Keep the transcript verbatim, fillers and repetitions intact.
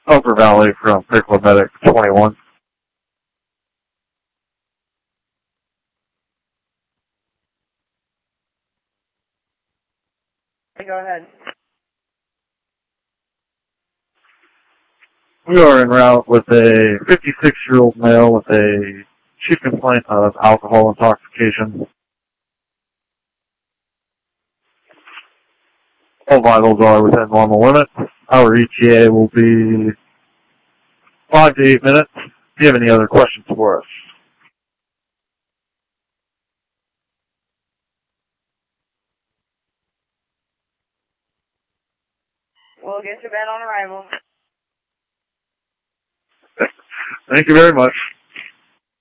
Upper Valley from Pickle Medic twenty-one. Go ahead. We are en route with a fifty-six-year-old male with a chief complaint of alcohol intoxication. All vitals are within normal limits. Our E T A will be five to eight minutes. Do you have any other questions for us? We'll get to bed on arrival. Thank you very much.